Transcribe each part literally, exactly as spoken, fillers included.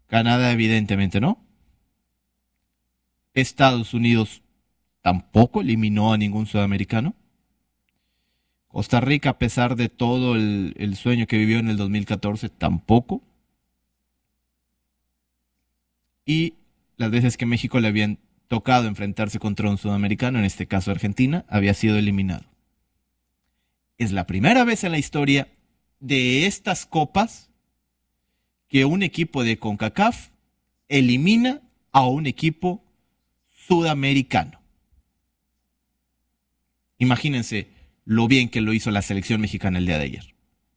Canadá evidentemente no. Estados Unidos tampoco eliminó a ningún sudamericano. Costa Rica, a pesar de todo el, el sueño que vivió en el dos mil catorce, tampoco. Y las veces que México le habían tocado enfrentarse contra un sudamericano, en este caso Argentina, había sido eliminado. Es la primera vez en la historia de estas copas que un equipo de CONCACAF elimina a un equipo sudamericano. Imagínense lo bien que lo hizo la selección mexicana el día de ayer.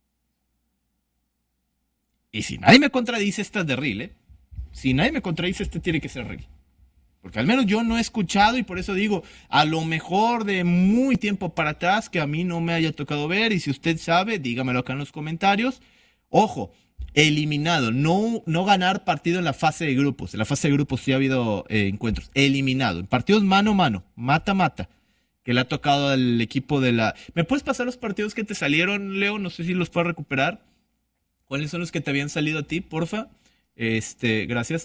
Y si nadie me contradice, esta es de Ril, ¿eh? Si nadie me contradice, este tiene que ser Ril. Porque al menos yo no he escuchado, y por eso digo, a lo mejor de muy tiempo para atrás, que a mí no me haya tocado ver, y si usted sabe, dígamelo acá en los comentarios. Ojo, eliminado, no, no ganar partido en la fase de grupos. En la fase de grupos sí ha habido eh, encuentros. Eliminado, en partidos mano a mano, mata-mata, que le ha tocado al equipo de la... ¿Me puedes pasar los partidos que te salieron, Leo? No sé si los puedo recuperar. ¿Cuáles son los que te habían salido a ti, porfa? Este, gracias.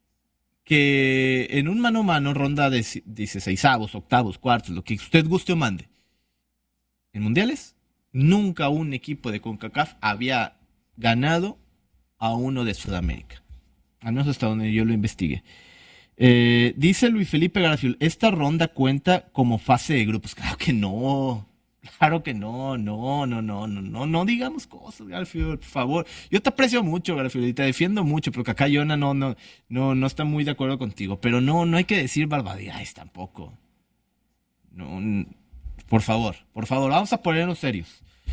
Que en un mano a mano, ronda de dieciseisavos, octavos, cuartos, lo que usted guste o mande. En mundiales, nunca un equipo de CONCACAF había ganado a uno de Sudamérica. Al menos hasta donde yo lo investigué. Eh, dice Luis Felipe Garfield, ¿esta ronda cuenta como fase de grupos? Claro que no. Claro que no, no, no, no, no, no, no digamos cosas, Garfield, por favor. Yo te aprecio mucho, Garfield, y te defiendo mucho, porque acá Yona no, no, no, no está muy de acuerdo contigo. Pero no, no hay que decir barbaridades tampoco. No, por favor, por favor, vamos a ponernos serios.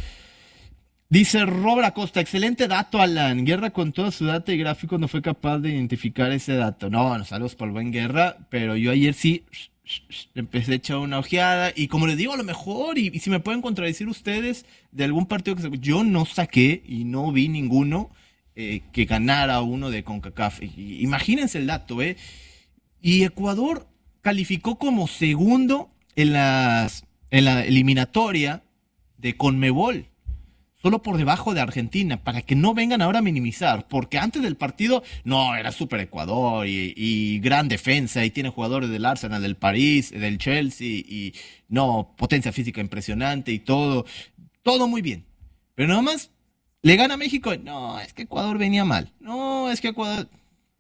Dice Robert Acosta, excelente dato, Alan. Guerra con toda su data y gráficos no fue capaz de identificar ese dato. No, no saludos por el buen Guerra, pero yo ayer sí empecé a echar una ojeada y como les digo, a lo mejor, y, y si me pueden contradecir ustedes de algún partido que se... Yo no saqué y no vi ninguno eh, que ganara uno de CONCACAF. Y, imagínense el dato, ¿eh? Y Ecuador calificó como segundo en, las, en la eliminatoria de CONMEBOL. Solo por debajo de Argentina, para que no vengan ahora a minimizar, porque antes del partido, no, era Super Ecuador y, y gran defensa, y tiene jugadores del Arsenal, del París, del Chelsea, y no, potencia física impresionante y todo, todo muy bien. Pero nada más, le gana a México, no, es que Ecuador venía mal, no, es que Ecuador...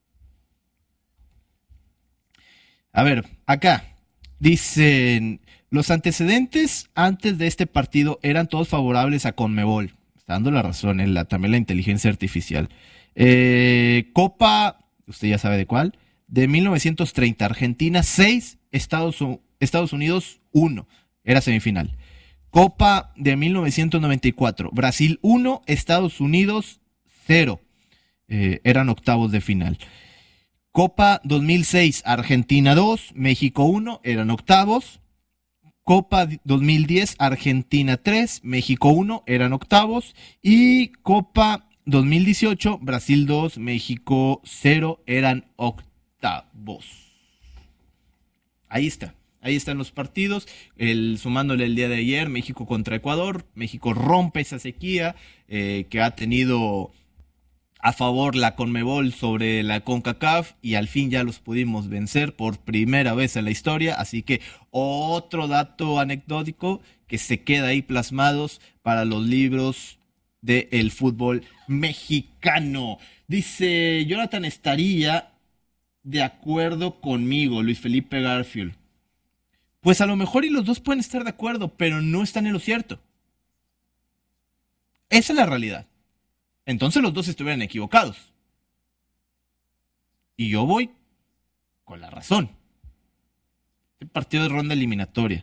A ver, acá, dicen... Los antecedentes antes de este partido eran todos favorables a CONMEBOL. Está dando la razón en la, también la inteligencia artificial. Eh, Copa, usted ya sabe de cuál, de mil novecientos treinta, Argentina seis, Estados, Estados Unidos uno, era semifinal. Copa de mil novecientos noventa y cuatro, Brasil uno, Estados Unidos cero, eh, eran octavos de final. Copa dos mil seis, Argentina dos, México uno, eran octavos. Copa dos mil diez, Argentina tres, México uno, eran octavos. Y Copa dos mil dieciocho, Brasil dos, México cero, eran octavos. Ahí está, ahí están los partidos. El, sumándole el día de ayer, México contra Ecuador. México rompe esa sequía eh, que ha tenido a favor la CONMEBOL sobre la CONCACAF y al fin ya los pudimos vencer por primera vez en la historia, así que otro dato anecdótico que se queda ahí plasmados para los libros del fútbol mexicano. Dice Jonathan, estaría de acuerdo conmigo, Luis Felipe Garfield. Pues a lo mejor y los dos pueden estar de acuerdo, pero no están en lo cierto. Esa es la realidad. Entonces los dos estuvieran equivocados. Y yo voy con la razón. El partido de ronda eliminatoria.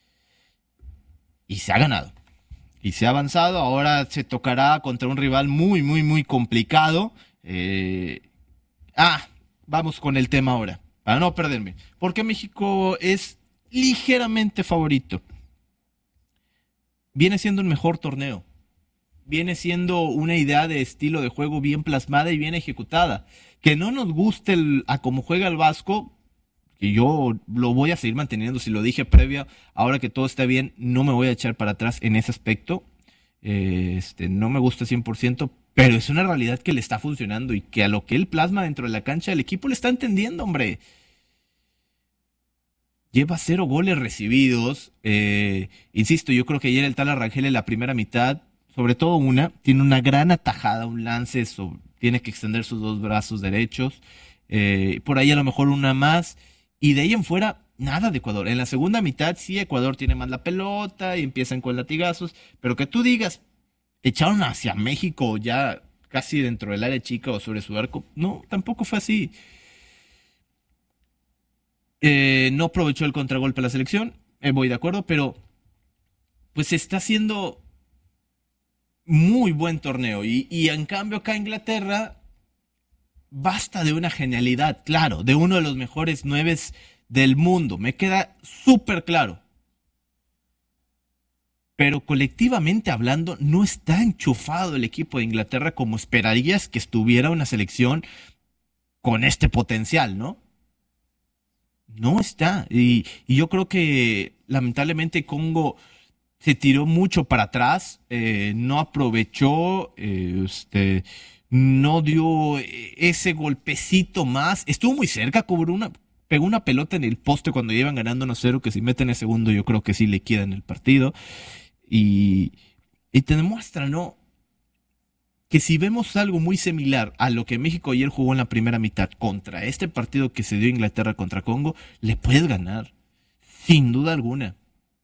Y se ha ganado. Y se ha avanzado. Ahora se tocará contra un rival muy, muy, muy complicado. Eh... Ah, vamos con el tema ahora. Para no perderme. Porque México es ligeramente favorito. Viene siendo el mejor torneo. Viene siendo una idea de estilo de juego bien plasmada y bien ejecutada. Que no nos guste el, a cómo juega el Vasco, que yo lo voy a seguir manteniendo, si lo dije previa, ahora que todo está bien, no me voy a echar para atrás en ese aspecto. Eh, este, no me gusta cien por ciento, Pero es una realidad que le está funcionando y que a lo que él plasma dentro de la cancha el equipo le está entendiendo, hombre. Lleva cero goles recibidos. Eh, insisto, yo creo que ayer el tal Arrangel en la primera mitad, sobre todo una, tiene una gran atajada, un lance, so- tiene que extender sus dos brazos derechos. Eh, por ahí a lo mejor una más. Y de ahí en fuera, nada de Ecuador. En la segunda mitad sí, Ecuador tiene más la pelota y empiezan con latigazos. Pero que tú digas, echaron hacia México ya casi dentro del área chica o sobre su arco. No, tampoco fue así. Eh, no aprovechó el contragolpe la selección, eh, voy de acuerdo, pero pues está haciendo muy buen torneo. Y, y en cambio acá Inglaterra basta de una genialidad, claro, de uno de los mejores nueves del mundo. Me queda súper claro. Pero colectivamente hablando, no está enchufado el equipo de Inglaterra como esperarías que estuviera una selección con este potencial, ¿no? No está. Y, y yo creo que lamentablemente Congo se tiró mucho para atrás, eh, no aprovechó, eh, este, no dio eh, ese golpecito más. Estuvo muy cerca, cobró una, pegó una pelota en el poste cuando iban ganando uno cero, que si meten el segundo yo creo que sí le queda en el partido. Y, y te demuestra, ¿no? Que si vemos algo muy similar a lo que México ayer jugó en la primera mitad contra este partido que se dio Inglaterra contra Congo, le puedes ganar, sin duda alguna.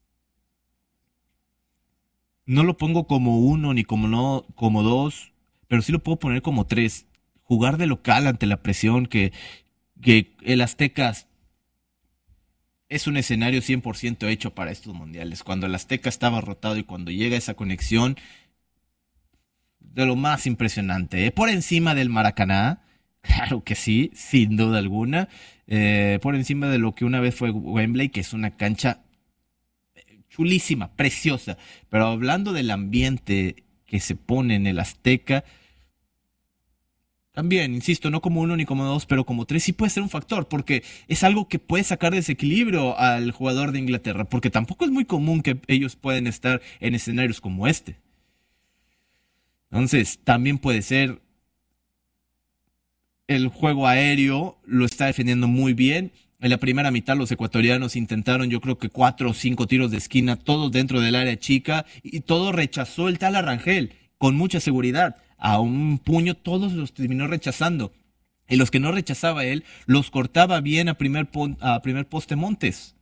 No lo pongo como uno ni como no, como dos, pero sí lo puedo poner como tres. Jugar de local ante la presión que, que el Aztecas es un escenario cien por ciento hecho para estos mundiales. Cuando el Azteca estaba rotado y cuando llega esa conexión, de lo más impresionante, ¿eh? Por encima del Maracaná, claro que sí, sin duda alguna. Eh, por encima de lo que una vez fue Wembley, que es una cancha chulísima, preciosa. Pero hablando del ambiente que se pone en el Azteca, también, insisto, no como uno ni como dos, pero como tres sí puede ser un factor, porque es algo que puede sacar desequilibrio al jugador de Inglaterra, porque tampoco es muy común que ellos puedan estar en escenarios como este. Entonces, también puede ser el juego aéreo, lo está defendiendo muy bien. En la primera mitad los ecuatorianos intentaron yo creo que cuatro o cinco tiros de esquina, todos dentro del área chica, y todo rechazó el tal Arrangel con mucha seguridad. A un puño todos los terminó rechazando. Y los que no rechazaba él, los cortaba bien a primer, pon- a primer poste Montes.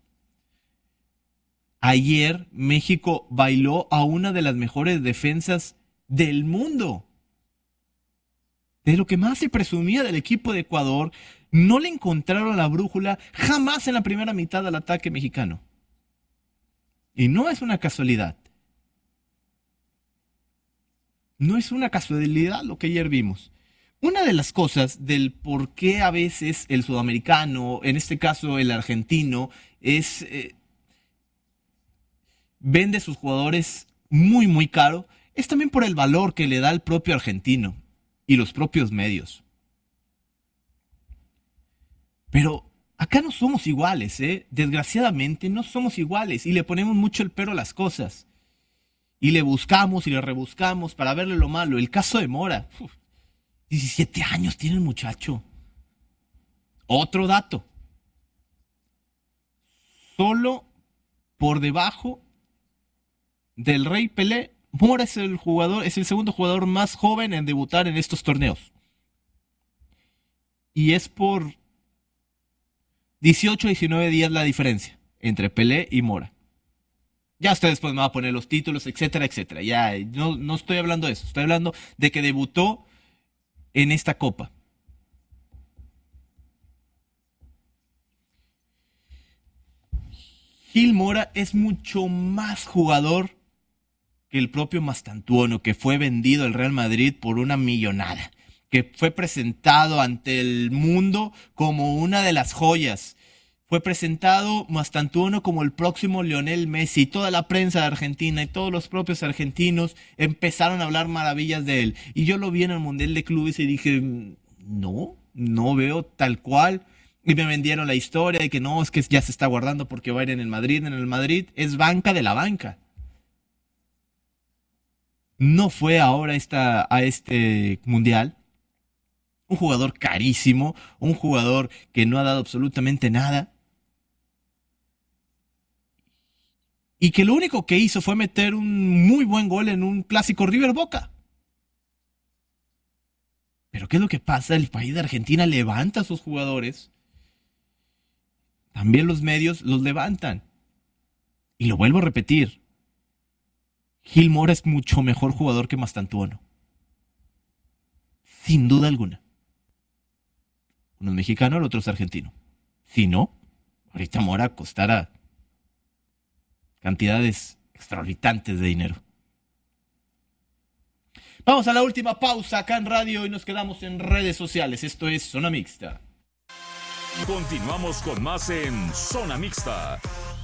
Ayer México bailó a una de las mejores defensas del mundo. De lo que más se presumía del equipo de Ecuador, no le encontraron la brújula jamás en la primera mitad del ataque mexicano. Y no es una casualidad. No es una casualidad lo que ayer vimos. Una de las cosas del por qué a veces el sudamericano, en este caso el argentino, es eh, vende sus jugadores muy muy caro, es también por el valor que le da el propio argentino y los propios medios. Pero acá no somos iguales, ¿eh? Desgraciadamente no somos iguales y le ponemos mucho el pero a las cosas. Y le buscamos y le rebuscamos para verle lo malo. El caso de Mora. Uf, diecisiete años tiene el muchacho. Otro dato. Solo por debajo del Rey Pelé, Mora es el jugador, es el segundo jugador más joven en debutar en estos torneos. Y es por dieciocho a diecinueve días la diferencia entre Pelé y Mora. Ya ustedes después me van a poner los títulos, etcétera, etcétera. Ya no, no estoy hablando de eso. Estoy hablando de que debutó en esta copa. Gil Mora es mucho más jugador que el propio Mastantuono, que fue vendido al Real Madrid por una millonada, que fue presentado ante el mundo como una de las joyas. Fue presentado Mastantuono como el próximo Lionel Messi. Toda la prensa de Argentina y todos los propios argentinos empezaron a hablar maravillas de él. Y yo lo vi en el Mundial de Clubes y dije, no, no veo tal cual. Y me vendieron la historia de que no, es que ya se está guardando porque va a ir en el Madrid. En el Madrid es banca de la banca. no fue ahora esta, a este mundial. Un jugador carísimo, un jugador que no ha dado absolutamente nada. Y que lo único que hizo fue meter un muy buen gol en un clásico River Boca. Pero ¿qué es lo que pasa? El país de Argentina levanta a sus jugadores. También los medios los levantan. Y lo vuelvo a repetir. Gil Mora es mucho mejor jugador que Mastantuono. Sin duda alguna. Uno es mexicano, el otro es argentino. Si no, ahorita Mora costará cantidades exorbitantes de dinero. Vamos a la última pausa acá en radio y nos quedamos en redes sociales. Esto es Zona Mixta. Continuamos con más en Zona Mixta.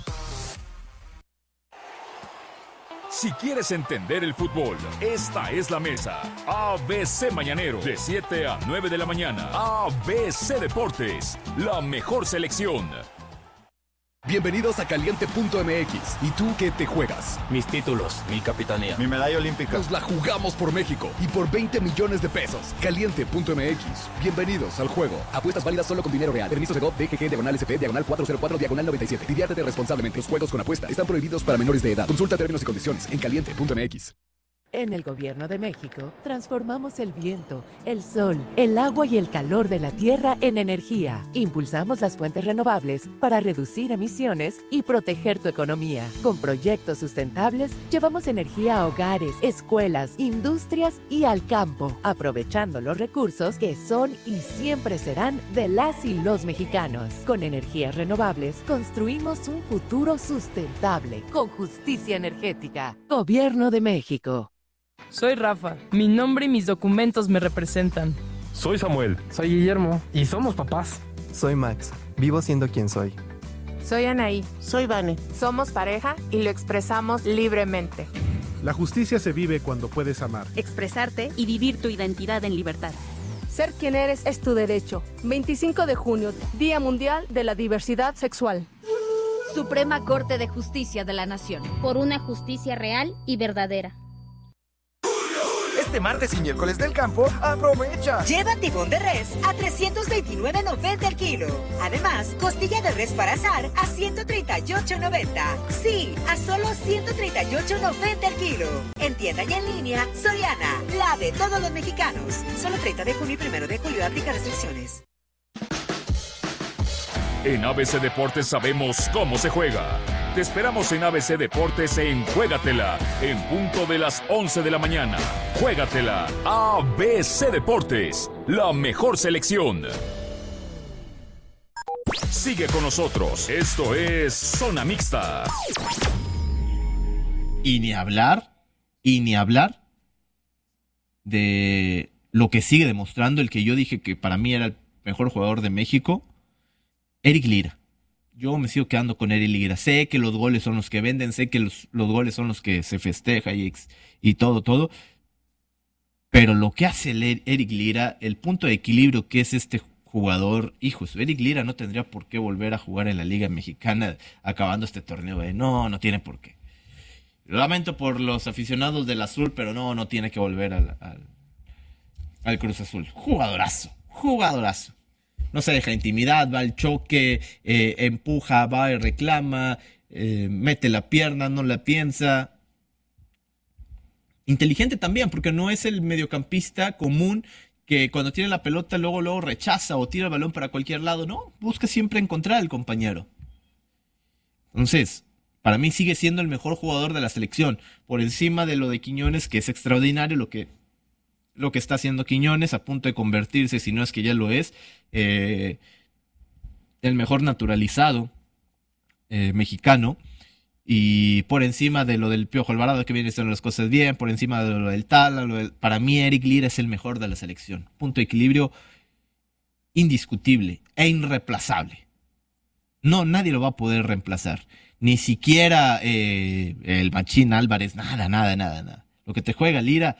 Si quieres entender el fútbol, esta es la mesa. A B C Mañanero, de siete a nueve de la mañana. A B C Deportes, la mejor selección. Bienvenidos a Caliente punto M X. ¿Y tú qué te juegas? Mis títulos, mi capitanía, mi medalla olímpica. Nos la jugamos por México y por veinte millones de pesos. Caliente punto M X. Bienvenidos al juego. Apuestas válidas solo con dinero real. Permiso de G O V, D G G, diagonal S P, diagonal cuatrocientos cuatro, diagonal noventa y siete. Diviértete responsablemente. Los juegos con apuesta están prohibidos para menores de edad. Consulta términos y condiciones en Caliente punto M X. En el Gobierno de México, transformamos el viento, el sol, el agua y el calor de la tierra en energía. Impulsamos las fuentes renovables para reducir emisiones y proteger tu economía. Con proyectos sustentables, llevamos energía a hogares, escuelas, industrias y al campo, aprovechando los recursos que son y siempre serán de las y los mexicanos. Con energías renovables, construimos un futuro sustentable, con justicia energética. Gobierno de México. Soy Rafa. Mi nombre y mis documentos me representan. Soy Samuel. Soy Guillermo. Y somos papás. Soy Max. Vivo siendo quien soy. Soy Anaí. Soy Vane. Somos pareja y lo expresamos libremente. La justicia se vive cuando puedes amar, expresarte y vivir tu identidad en libertad. Ser quien eres es tu derecho. veinticinco de junio, Día Mundial de la Diversidad Sexual. Suprema Corte de Justicia de la Nación. Por una justicia real y verdadera. Este martes y miércoles del campo, aprovecha. Lleva tibón de res a trescientos veintinueve noventa el kilo. Además, costilla de res para asar a ciento treinta y ocho noventa. Sí, a solo ciento treinta y ocho noventa el kilo. En tienda y en línea, Soriana, la de todos los mexicanos. Solo treinta de junio y primero de julio aplica restricciones. En A B C Deportes sabemos cómo se juega. Te esperamos en A B C Deportes en Juégatela, en punto de las once de la mañana. Juégatela, A B C Deportes, la mejor selección. Sigue con nosotros, esto es Zona Mixta. Y ni hablar, y ni hablar de lo que sigue demostrando el que yo dije que para mí era el mejor jugador de México, Eric Lira. Yo me sigo quedando con Eric Lira. Sé que los goles son los que venden, sé que los, los goles son los que se festeja y, y todo, todo. Pero lo que hace el Eric Lira, el punto de equilibrio que es este jugador, hijos, Eric Lira no tendría por qué volver a jugar en la Liga Mexicana acabando este torneo. ¿eh? No, no tiene por qué. Lo lamento por los aficionados del Azul, pero no, no tiene que volver al, al, al Cruz Azul. Jugadorazo, jugadorazo. No se deja intimidad, va al choque, eh, empuja, va y reclama, eh, mete la pierna, no la piensa. Inteligente también, porque no es el mediocampista común que cuando tiene la pelota luego, luego rechaza o tira el balón para cualquier lado. No, busca siempre encontrar al compañero. Entonces, para mí sigue siendo el mejor jugador de la selección, por encima de lo de Quiñones, que es extraordinario lo que... lo que está haciendo Quiñones, a punto de convertirse, si no es que ya lo es, eh, el mejor naturalizado eh, mexicano, y por encima de lo del Piojo Alvarado, que viene haciendo las cosas bien, por encima de lo del Tala, lo del, para mí Eric Lira es el mejor de la selección. Punto de equilibrio indiscutible e irreemplazable. No, nadie lo va a poder reemplazar. Ni siquiera eh, el Machín Álvarez, nada, nada, nada, nada. Lo que te juega Lira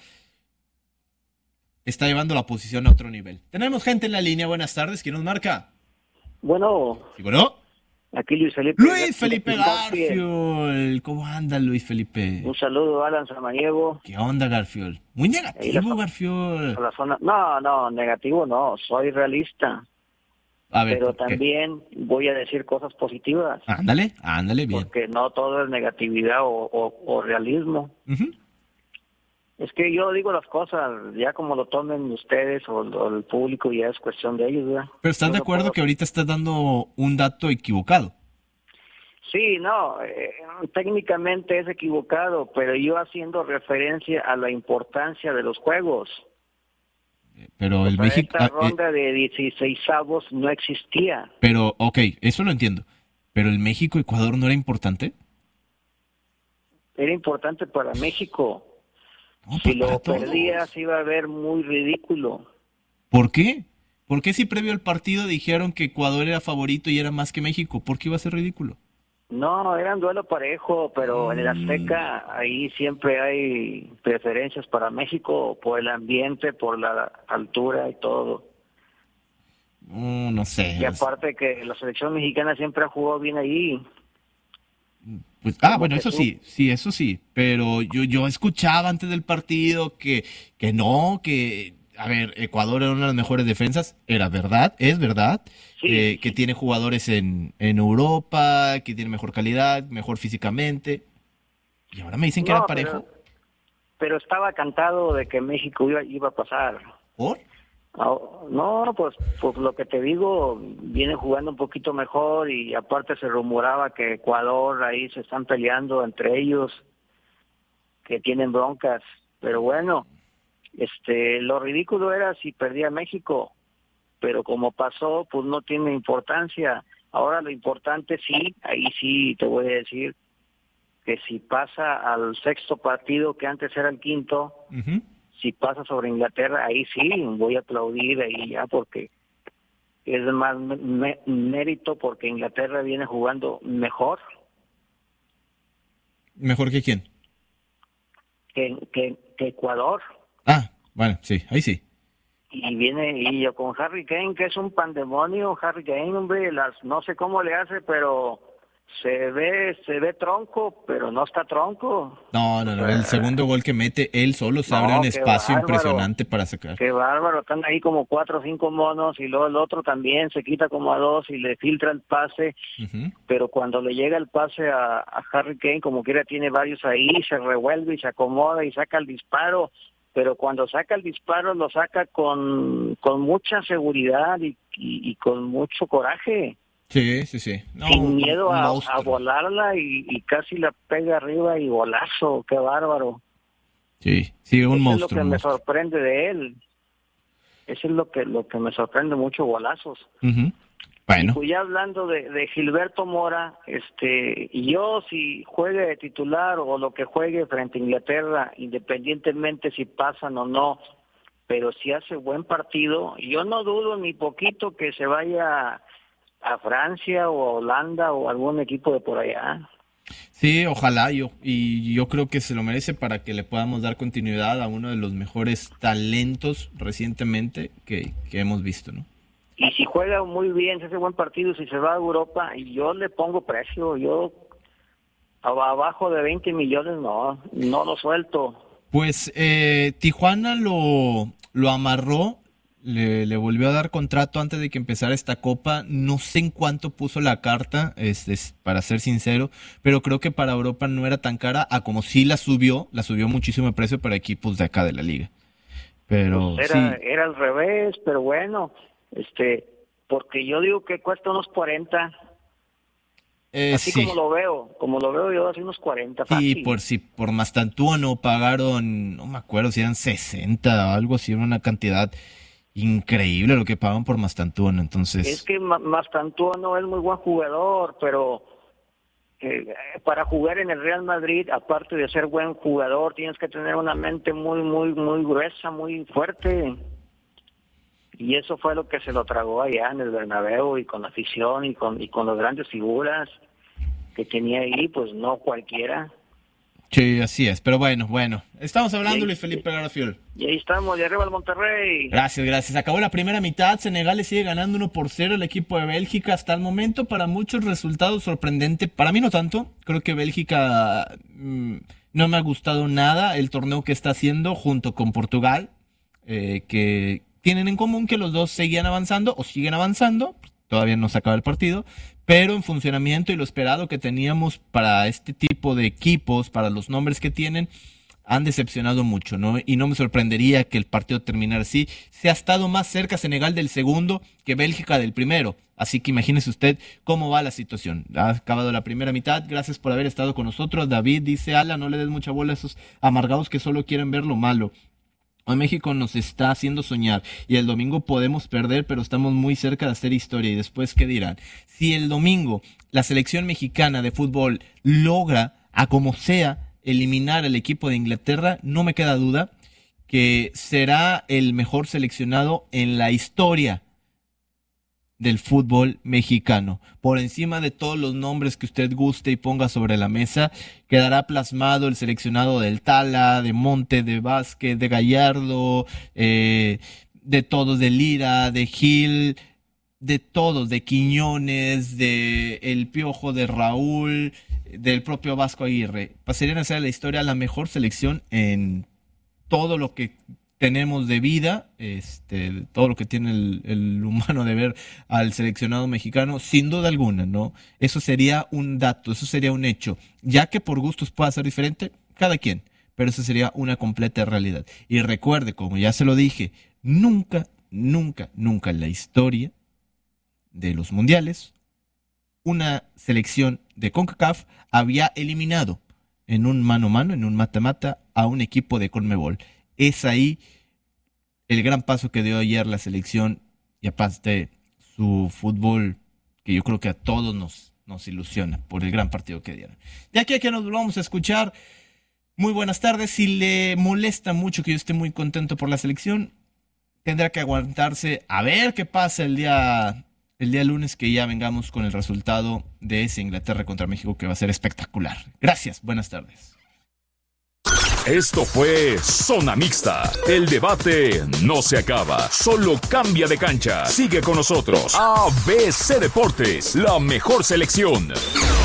está llevando la posición a otro nivel. Tenemos gente en la línea. Buenas tardes. ¿Quién nos marca? Bueno. ¿Sí, bueno? Aquí Luis Felipe. Luis Felipe Garfield. ¿Cómo anda Luis Felipe? Un saludo a Alan Samaniego. ¿Qué onda, Garfield? Muy negativo, la, Garfield. La zona, no, no, negativo no, soy realista. A ver, pero también voy a decir cosas positivas. Ándale, ándale, bien. Porque no todo es negatividad o, o, o realismo. Uh-huh. Es que yo digo las cosas, ya como lo tomen ustedes o, o el público, ya es cuestión de ellos, ¿verdad? Pero ¿estás no de acuerdo puedo... que ahorita estás dando un dato equivocado? Sí, no, eh, técnicamente es equivocado, pero yo haciendo referencia a la importancia de los juegos. Pero el Para México... Esta ronda eh, de dieciseisavos no existía. Pero, ok, eso lo entiendo. ¿Pero el México-Ecuador no era importante? Era importante para México. No, si lo perdías iba a ver muy ridículo. ¿Por qué? ¿Por qué si previo al partido dijeron que Ecuador era favorito y era más que México? ¿Por qué iba a ser ridículo? No, era un duelo parejo, pero mm. en el Azteca ahí siempre hay preferencias para México por el ambiente, por la altura y todo. Mm, no sé. Y aparte que la selección mexicana siempre ha jugado bien ahí. Pues, ah, bueno, eso sí, sí, eso sí, pero yo yo escuchaba antes del partido que, que no, que, a ver, Ecuador era una de las mejores defensas, era verdad, es verdad, sí, eh, sí. que tiene jugadores en, en Europa, que tiene mejor calidad, mejor físicamente, y ahora me dicen que no, era parejo. Pero, pero estaba cantado de que México iba, iba a pasar. ¿Por? No, pues, pues lo que te digo, viene jugando un poquito mejor y aparte se rumoraba que Ecuador ahí se están peleando entre ellos, que tienen broncas, pero bueno, este, lo ridículo era si perdía México, pero como pasó, pues no tiene importancia. Ahora lo importante sí, ahí sí te voy a decir que si pasa al sexto partido, que antes era el quinto, uh-huh. si pasa sobre Inglaterra, ahí sí, voy a aplaudir ahí ya porque es más me- mérito porque Inglaterra viene jugando mejor. ¿Mejor que quién? Que, que, que Ecuador. Ah, bueno, sí, ahí sí. Y viene, y yo con Harry Kane, que es un pandemonio, Harry Kane, hombre, las, no sé cómo le hace, pero se ve, se ve tronco, pero no está tronco. No, no, no, el segundo gol que mete él solo se abre No, un qué espacio bárbaro. impresionante para sacar. Qué bárbaro, están ahí como cuatro o cinco monos y luego el otro también se quita como a dos y le filtra el pase, uh-huh. pero cuando le llega el pase a, a Harry Kane, como quiera tiene varios ahí, se revuelve y se acomoda y saca el disparo, pero cuando saca el disparo lo saca con, con mucha seguridad y, y, y con mucho coraje. Sí, sí, sí. No, sin miedo a, un a volarla y, y casi la pega arriba y golazo, qué bárbaro. Sí, sí, un Eso monstruo. es lo que un me monstruo. sorprende de él. Eso es lo que lo que me sorprende mucho, golazos. Uh-huh. Bueno. Y pues ya hablando de, de Gilberto Mora, este, yo si juegue de titular o lo que juegue frente a Inglaterra, independientemente si pasan o no, pero si hace buen partido, yo no dudo ni poquito que se vaya a Francia o a Holanda o algún equipo de por allá. Sí, ojalá yo, y yo creo que se lo merece para que le podamos dar continuidad a uno de los mejores talentos recientemente que, que hemos visto, ¿no? Y si juega muy bien, si hace buen partido, si se va a Europa, yo le pongo precio, yo abajo de veinte millones no, no lo suelto. Pues eh, Tijuana lo, lo amarró. Le, le volvió a dar contrato antes de que empezara esta copa. No sé en cuánto puso la carta, es, es, para ser sincero, pero creo que para Europa no era tan cara, a como sí la subió, la subió muchísimo de precio para equipos de acá de la liga. Pero Pues era, sí. era al revés, pero bueno, este, porque yo digo que cuesta unos cuarenta. Eh, así sí. como lo veo, como lo veo yo, así unos cuarenta. Sí, fácil. por si por Mastantuono pagaron, no me acuerdo si eran sesenta o algo así, era una cantidad increíble lo que pagan por Mastantuono, entonces... Es que Ma- Mastantuono es muy buen jugador, pero eh, para jugar en el Real Madrid, aparte de ser buen jugador, tienes que tener una mente muy, muy, muy gruesa, muy fuerte. Y eso fue lo que se lo tragó allá en el Bernabéu y con la afición y con, y con las grandes figuras que tenía ahí, pues no cualquiera. Sí, así es. Pero bueno, bueno. Estamos hablando, ahí, Luis Felipe Garfield. Y ahí estamos, de arriba el Monterrey. Gracias, gracias. Acabó la primera mitad. Senegal le sigue ganando uno por cero al equipo de Bélgica. Hasta el momento, para muchos, resultado sorprendente. Para mí no tanto. Creo que Bélgica mmm, no me ha gustado nada el torneo que está haciendo junto con Portugal. Eh, que tienen en común que los dos seguían avanzando o siguen avanzando. Todavía no se acaba el partido. Pero en funcionamiento y lo esperado que teníamos para este tipo de equipos, para los nombres que tienen, han decepcionado mucho, ¿no? Y no me sorprendería que el partido terminara así. Se ha estado más cerca Senegal del segundo que Bélgica del primero. Así que imagínese usted cómo va la situación. Ha acabado la primera mitad. Gracias por haber estado con nosotros. David dice, Ala, no le des mucha bola a esos amargados que solo quieren ver lo malo. Hoy México nos está haciendo soñar y el domingo podemos perder, pero estamos muy cerca de hacer historia. Y después, ¿qué dirán? Si el domingo la selección mexicana de fútbol logra, a como sea, eliminar al equipo de Inglaterra, no me queda duda que será el mejor seleccionado en la historia del fútbol mexicano. Por encima de todos los nombres que usted guste y ponga sobre la mesa, quedará plasmado el seleccionado del Tala, de Monte, de Vázquez, de Gallardo, eh, de todos, de Lira, de Gil, de todos, de Quiñones, de El Piojo, de Raúl, del propio Vasco Aguirre. Pasarían a ser la historia la mejor selección en todo lo que tenemos de vida, este, todo lo que tiene el, el humano de ver al seleccionado mexicano, sin duda alguna, ¿no? Eso sería un dato, eso sería un hecho. Ya que por gustos pueda ser diferente, cada quien, pero eso sería una completa realidad. Y recuerde, como ya se lo dije, nunca, nunca, nunca en la historia de los mundiales, una selección de CONCACAF había eliminado en un mano a mano, en un mata-mata, a un equipo de CONMEBOL. Es ahí el gran paso que dio ayer la selección y aparte su fútbol, que yo creo que a todos nos, nos ilusiona por el gran partido que dieron. Ya que aquí nos vamos a escuchar, muy buenas tardes. Si le molesta mucho que yo esté muy contento por la selección, tendrá que aguantarse a ver qué pasa el día, el día lunes, que ya vengamos con el resultado de ese Inglaterra contra México, que va a ser espectacular. Gracias, buenas tardes. Esto fue Zona Mixta. El debate no se acaba, solo cambia de cancha. Sigue con nosotros. A B C Deportes, la mejor selección.